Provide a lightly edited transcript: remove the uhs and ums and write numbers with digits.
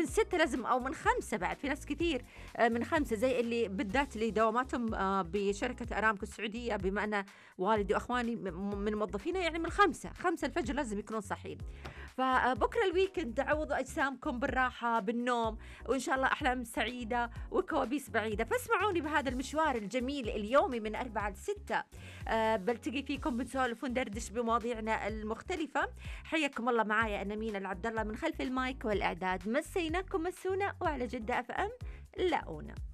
من 6 لازم أو من 5 بعد، في ناس كتير من 5 زي اللي بالذات اللي دواماتهم بشركة أرامكو السعودية، بما أن والدي وأخواني من موظفينها، يعني من 5 الفجر لازم يكونون صاحيين. فبكرة الويكند تعوضوا أجسامكم بالراحة بالنوم، وإن شاء الله أحلام سعيدة وكوابيس بعيدة. فاسمعوني بهذا المشوار الجميل اليومي من 4 ل 6. بلتقي فيكم بنسولف وندردش بمواضيعنا المختلفة. حياكم الله، معايا أنا مينا العبد الله من خلف المايك والإعداد. مسيناكم مسونا، وعلى جدة FM لاؤونا.